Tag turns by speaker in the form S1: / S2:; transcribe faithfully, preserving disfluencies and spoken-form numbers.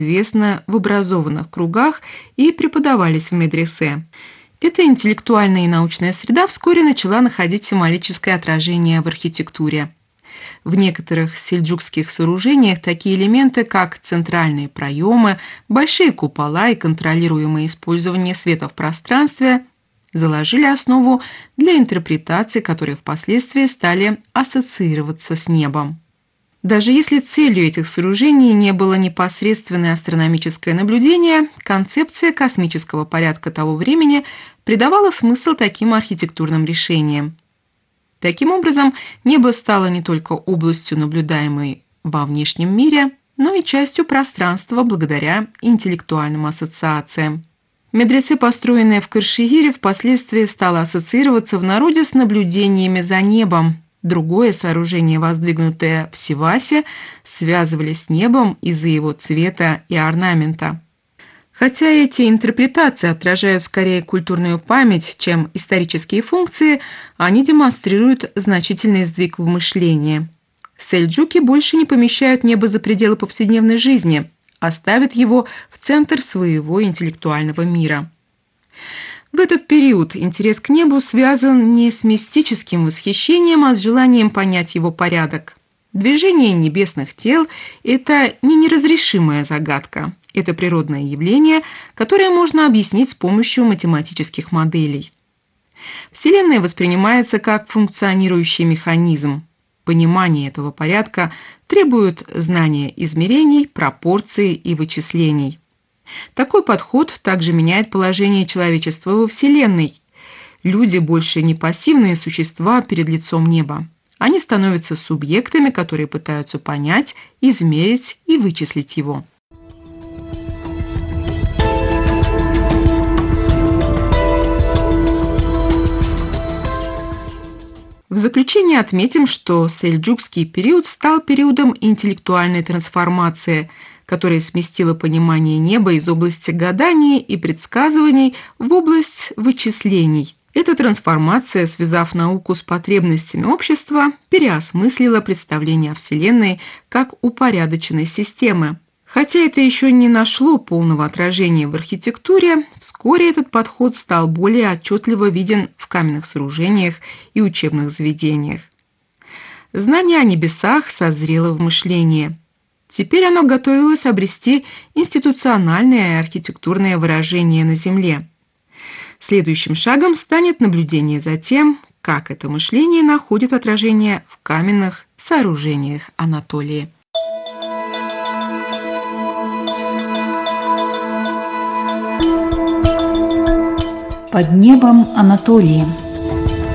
S1: известно в образованных кругах и преподавались в медресе. Эта интеллектуальная и научная среда вскоре начала находить символическое отражение в архитектуре. В некоторых сельджукских сооружениях такие элементы, как центральные проемы, большие купола и контролируемое использование света в пространстве, заложили основу для интерпретаций, которые впоследствии стали ассоциироваться с небом. Даже если целью этих сооружений не было непосредственное астрономическое наблюдение, концепция космического порядка того времени придавала смысл таким архитектурным решениям. Таким образом, небо стало не только областью, наблюдаемой во внешнем мире, но и частью пространства благодаря интеллектуальным ассоциациям. Медресе, построенное в Кыршегире, впоследствии стало ассоциироваться в народе с наблюдениями за небом. Другое сооружение, воздвигнутое в Сивасе, связывали с небом из-за его цвета и орнамента. Хотя эти интерпретации отражают скорее культурную память, чем исторические функции, они демонстрируют значительный сдвиг в мышлении. Сельджуки больше не помещают небо за пределы повседневной жизни, а ставят его в центр своего интеллектуального мира. В этот период интерес к небу связан не с мистическим восхищением, а с желанием понять его порядок. Движение небесных тел – это не неразрешимая загадка. Это природное явление, которое можно объяснить с помощью математических моделей. Вселенная воспринимается как функционирующий механизм. Понимание этого порядка требует знания измерений, пропорций и вычислений. Такой подход также меняет положение человечества во Вселенной. Люди больше не пассивные существа перед лицом неба. Они становятся субъектами, которые пытаются понять, измерить и вычислить его. В заключение отметим, что сельджукский период стал периодом интеллектуальной трансформации, которая сместила понимание неба из области гаданий и предсказываний в область вычислений. Эта трансформация, связав науку с потребностями общества, переосмыслила представление о Вселенной как упорядоченной системы. Хотя это еще не нашло полного отражения в архитектуре, вскоре этот подход стал более отчетливо виден в каменных сооружениях и учебных заведениях. Знание о небесах созрело в мышлении. Теперь оно готовилось обрести институциональное и архитектурное выражение на Земле. Следующим шагом станет наблюдение за тем, как это мышление находит отражение в каменных сооружениях Анатолии.
S2: Под небом Анатолии.